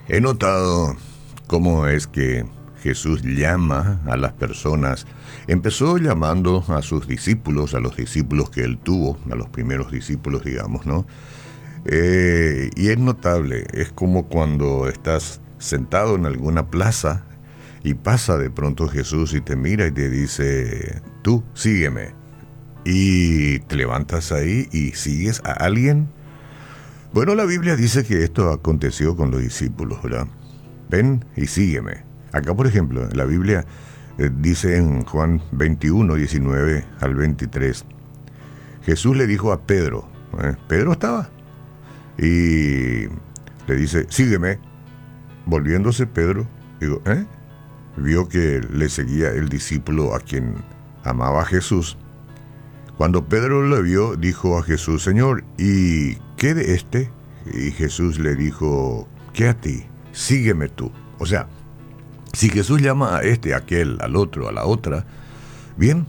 He notado cómo es que Jesús llama a las personas. Empezó llamando a sus discípulos, a los discípulos que él tuvo, a los primeros discípulos, digamos, ¿no? Y es notable, es como cuando estás sentado en alguna plaza y pasa de pronto Jesús y te mira y te dice, tú, sígueme. Y te levantas ahí y sigues a alguien. Bueno, la Biblia dice que esto aconteció con los discípulos, ¿verdad? Ven y sígueme. Acá, por ejemplo, la Biblia dice en Juan 21, 19 al 23, Jesús le dijo a Pedro, Pedro estaba, y le dice, sígueme. Volviéndose Pedro, vio que le seguía el discípulo a quien amaba a Jesús. Cuando Pedro lo vio, dijo a Jesús, Señor, ¿y qué de este? Y Jesús le dijo, ¿qué a ti? Sígueme tú. O sea, si Jesús llama a este, a aquel, al otro, a la otra, bien,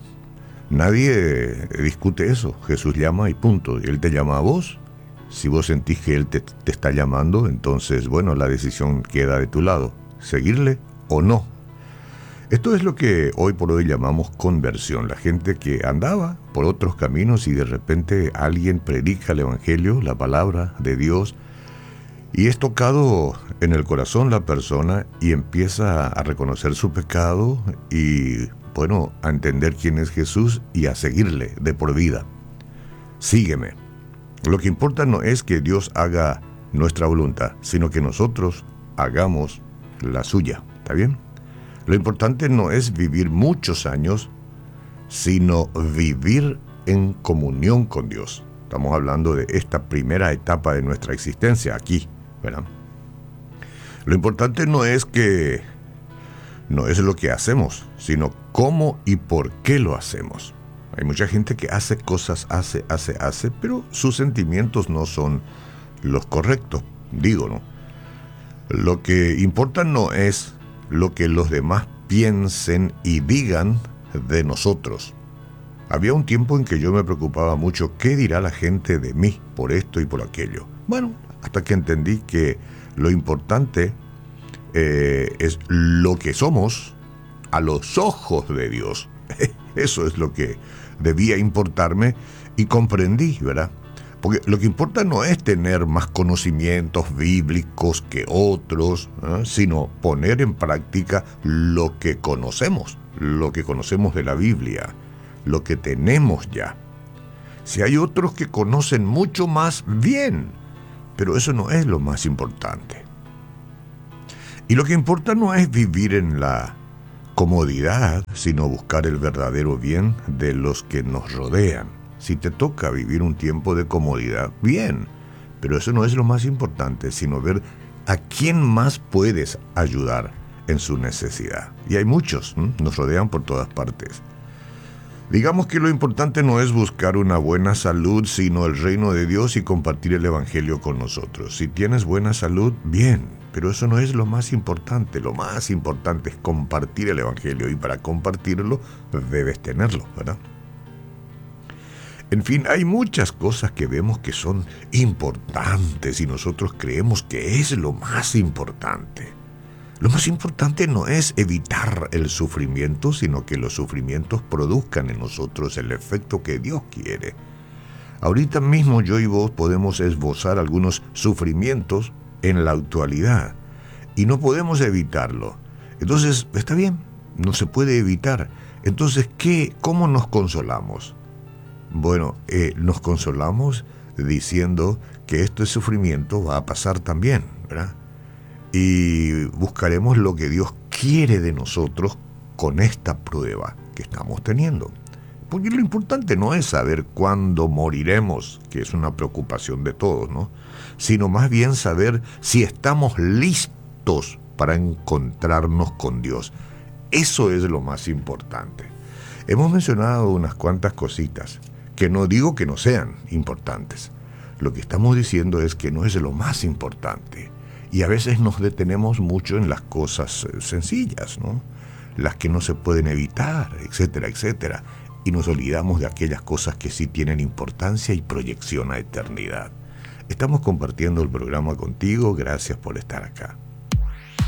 nadie discute eso. Jesús llama y punto. Él te llama a vos. Si vos sentís que Él te está llamando, entonces, bueno, la decisión queda de tu lado. ¿Seguirle o no? Esto es lo que hoy por hoy llamamos conversión. La gente que andaba por otros caminos y de repente alguien predica el Evangelio, la palabra de Dios, y es tocado en el corazón la persona y empieza a reconocer su pecado y, bueno, a entender quién es Jesús y a seguirle de por vida. Sígueme. Lo que importa no es que Dios haga nuestra voluntad, sino que nosotros hagamos la suya. ¿Está bien? Lo importante no es vivir muchos años, sino vivir en comunión con Dios. Estamos hablando de esta primera etapa de nuestra existencia aquí, ¿verdad? Lo importante no es lo que hacemos, sino cómo y por qué lo hacemos. Hay mucha gente que hace cosas, hace, pero sus sentimientos no son los correctos, digo, ¿no? Lo que importa no es lo que los demás piensen y digan de nosotros. Había un tiempo en que yo me preocupaba mucho qué dirá la gente de mí por esto y por aquello. Bueno, hasta que entendí que lo importante es lo que somos a los ojos de Dios. Eso es lo que debía importarme y comprendí, ¿verdad? Porque lo que importa no es tener más conocimientos bíblicos que otros, sino poner en práctica lo que conocemos de la Biblia, lo que tenemos ya. Si hay otros que conocen mucho más, bien, pero eso no es lo más importante. Y lo que importa no es vivir en la comodidad, sino buscar el verdadero bien de los que nos rodean. Si te toca vivir un tiempo de comodidad, bien, pero eso no es lo más importante, sino ver a quién más puedes ayudar en su necesidad. Y hay muchos, nos rodean por todas partes. Digamos que lo importante no es buscar una buena salud, sino el reino de Dios y compartir el Evangelio con nosotros. Si tienes buena salud, bien, pero eso no es lo más importante. Lo más importante es compartir el Evangelio y para compartirlo debes tenerlo, ¿verdad? En fin, hay muchas cosas que vemos que son importantes y nosotros creemos que es lo más importante. Lo más importante no es evitar el sufrimiento, sino que los sufrimientos produzcan en nosotros el efecto que Dios quiere. Ahorita mismo yo y vos podemos esbozar algunos sufrimientos en la actualidad y no podemos evitarlo. Entonces, está bien, no se puede evitar. Entonces, ¿cómo nos consolamos? Bueno, nos consolamos diciendo que este sufrimiento va a pasar también, ¿verdad? Y buscaremos lo que Dios quiere de nosotros con esta prueba que estamos teniendo. Porque lo importante no es saber cuándo moriremos, que es una preocupación de todos, ¿no? Sino más bien saber si estamos listos para encontrarnos con Dios. Eso es lo más importante. Hemos mencionado unas cuantas cositas, que no digo que no sean importantes. Lo que estamos diciendo es que no es lo más importante. Y a veces nos detenemos mucho en las cosas sencillas, ¿no? Las que no se pueden evitar, etcétera, etcétera. Y nos olvidamos de aquellas cosas que sí tienen importancia y proyección a eternidad. Estamos compartiendo el programa contigo. Gracias por estar acá.